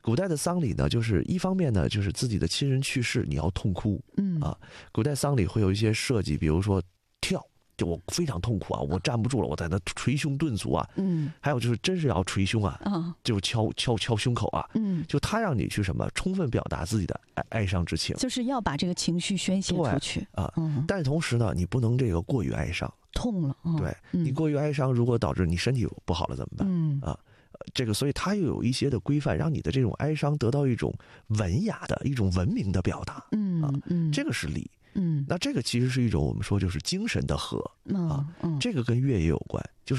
古代的丧礼呢，就是一方面呢，就是自己的亲人去世，你要痛哭，古代丧礼会有一些设计，比如说跳，就我非常痛苦啊，我站不住了，我在那捶胸顿足啊，还有就是真是要捶胸啊，就敲胸口啊，就他让你去什么，充分表达自己的哀伤之情， 就是要把这个情绪宣泄出去啊，但是同时呢，你不能这个过于哀伤， 痛了， 对你过于哀伤，如果导致你身体不好了怎么办？这个，所以它又有一些的规范，让你的这种哀伤得到一种文雅的一种文明的表达，这个是礼，那这个其实是一种我们说就是精神的和，这个跟乐也有关，就是